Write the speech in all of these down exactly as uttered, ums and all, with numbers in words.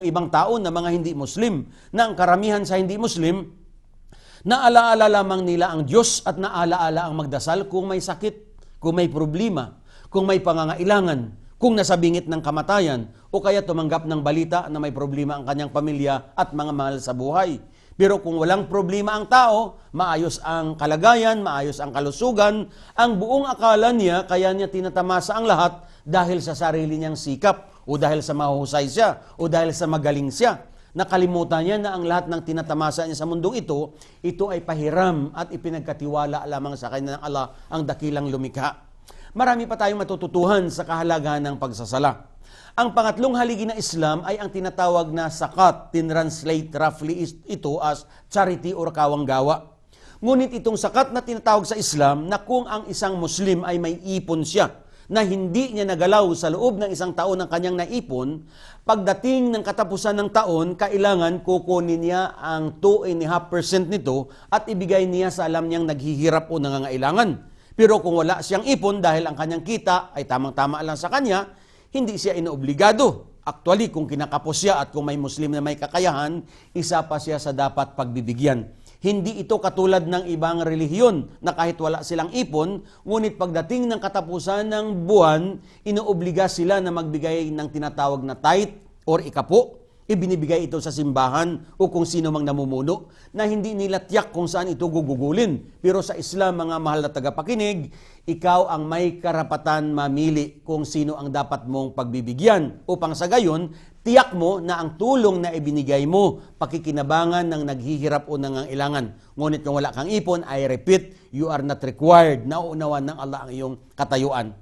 ibang tao na mga hindi Muslim, na ang karamihan sa hindi Muslim, naalaala lamang nila ang Diyos at naalaala ang magdasal kung may sakit, kung may problema, kung may pangangailangan, kung nasa bingit ng kamatayan, o kaya tumanggap ng balita na may problema ang kanyang pamilya at mga mahal sa buhay. Pero kung walang problema ang tao, maayos ang kalagayan, maayos ang kalusugan, ang buong akala niya, kaya niya tinatamasa ang lahat dahil sa sarili niyang sikap, o dahil sa mahusay siya, o dahil sa magaling siya. Nakalimutan niya na ang lahat ng tinatamasa niya sa mundong ito, ito ay pahiram at ipinagkatiwala lamang sa kanya ng Allah, ang dakilang lumikha. Marami pa tayong matututuhan sa kahalagahan ng pagsasala. Ang pangatlong haligi ng Islam ay ang tinatawag na zakat. Tinranslate roughly ito as charity or kawanggawa. Ngunit itong zakat na tinatawag sa Islam na kung ang isang Muslim ay may ipon siya, na hindi niya nagalaw sa loob ng isang taon ng kanyang naipon, pagdating ng katapusan ng taon, kailangan kukunin niya ang two point five percent nito at ibigay niya sa alam niyang naghihirap o nangangailangan. Pero kung wala siyang ipon dahil ang kanyang kita ay tamang-tama lang sa kanya, hindi siya inoobligado. Actually, kung kinakapos siya at kung may Muslim na may kakayahan, isa pa siya sa dapat pagbibigyan. Hindi ito katulad ng ibang relihiyon na kahit wala silang ipon, ngunit pagdating ng katapusan ng buwan, inoobliga sila na magbigay ng tinatawag na tithe or ikapo. Ibinibigay ito sa simbahan o kung sino mang namumuno na hindi nila tiyak kung saan ito gugugulin. Pero sa Islam, mga mahal na tagapakinig, ikaw ang may karapatan mamili kung sino ang dapat mong pagbibigyan upang sa gayon, tiyak mo na ang tulong na ibinigay mo, pakikinabangan ng naghihirap o nangangailangan. Ngunit kung wala kang ipon, I repeat, you are not required. Nauunawan ng Allah ang iyong katayuan.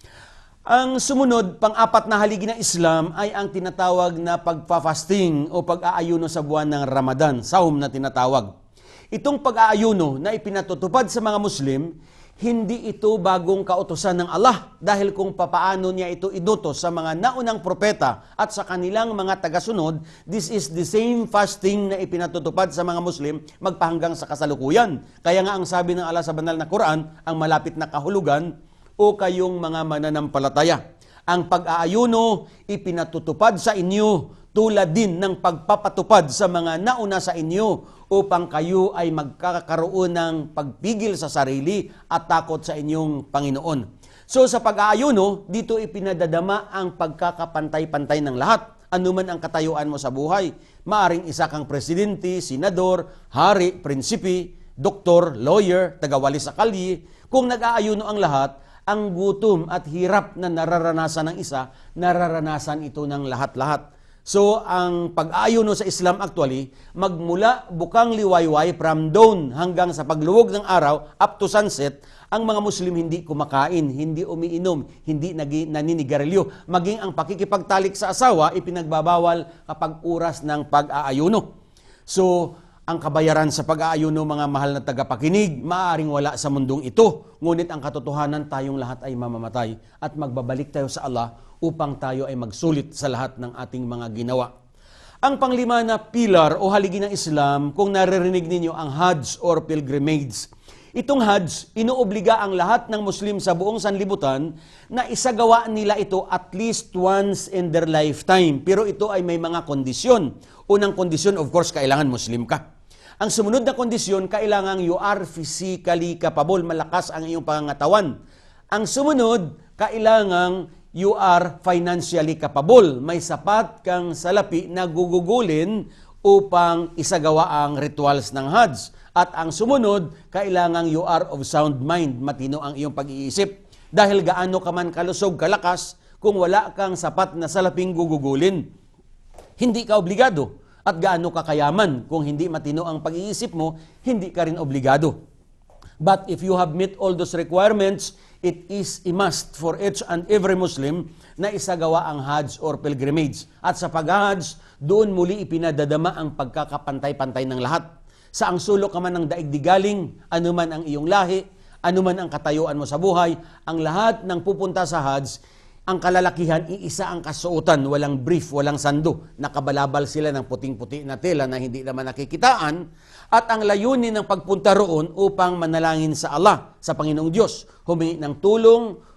Ang sumunod, pang-apat na haligi ng Islam ay ang tinatawag na pagpa-fasting o pag-aayuno sa buwan ng Ramadan, saum na tinatawag. Itong pag-aayuno na ipinatutupad sa mga Muslim, hindi ito bagong kautusan ng Allah dahil kung papaano niya ito inutos sa mga naunang propeta at sa kanilang mga tagasunod, this is the same fasting na ipinatutupad sa mga Muslim magpahanggang sa kasalukuyan. Kaya nga ang sabi ng Allah sa banal na Quran, ang malapit na kahulugan, o kayong mga mananampalataya, ang pag-aayuno ipinatutupad sa inyo tulad din ng pagpapatupad sa mga nauna sa inyo upang kayo ay magkakaroon ng pagpigil sa sarili at takot sa inyong Panginoon. So sa pag-aayuno, dito ipinadadama ang pagkakapantay-pantay ng lahat. Anuman ang katayuan mo sa buhay, maaring isa kang presidente, senador, hari, prinsipi, doktor, lawyer, tagawali sa kalye. Kung nag-aayuno ang lahat, ang gutom at hirap na nararanasan ng isa, nararanasan ito ng lahat-lahat. So, ang pag-aayuno sa Islam actually, magmula bukang liwayway from dawn hanggang sa pagluwag ng araw up to sunset, ang mga Muslim hindi kumakain, hindi umiinom, hindi naninigarilyo. Maging ang pakikipagtalik sa asawa, ipinagbabawal kapag oras ng pag-aayuno. So, ang kabayaran sa pag-aayuno, mga mahal na tagapakinig, maaaring wala sa mundong ito. Ngunit ang katotohanan, tayong lahat ay mamamatay at magbabalik tayo sa Allah upang tayo ay magsulit sa lahat ng ating mga ginawa. Ang panglima na pilar o haligi ng Islam, kung naririnig ninyo ang Hajj or pilgrimage. Itong Hajj, inoobliga ang lahat ng Muslim sa buong sanlibutan na isagawa nila ito at least once in their lifetime. Pero ito ay may mga kondisyon. Unang kondisyon, of course, kailangan Muslim ka. Ang sumunod na kondisyon, kailangan you are physically capable, malakas ang iyong pangangatawan. Ang sumunod, kailangan you are financially capable, may sapat kang salapi na gugugulin upang isagawa ang rituals ng Hajj. At ang sumunod, kailangan you are of sound mind, matino ang iyong pag-iisip. Dahil gaano ka man kalusog, kalakas, kung wala kang sapat na salaping gugugulin, hindi ka obligado. At gaano ka kayaman, kung hindi matino ang pag-iisip mo, hindi ka rin obligado. But if you have met all those requirements, it is a must for each and every Muslim na isagawa ang Hajj or pilgrimage. At sa pag-Hajj, doon muli ipinadadama ang pagkakapantay-pantay ng lahat. Sa ang sulok ka man ng daigdig galing, anuman ang iyong lahi, anuman ang katayuan mo sa buhay, ang lahat ng pupunta sa Hajj, ang kalalakihan, iisa ang kasuotan, walang brief, walang sando. Nakabalabal sila ng puting-puti na tela na hindi naman nakikitaan. At ang layunin ng pagpunta roon upang manalangin sa Allah, sa Panginoong Diyos. Humingi ng tulong,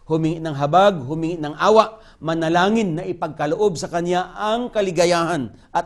humingi ng habag, humingi ng awa, manalangin na ipagkaloob sa kanya ang kaligayahan at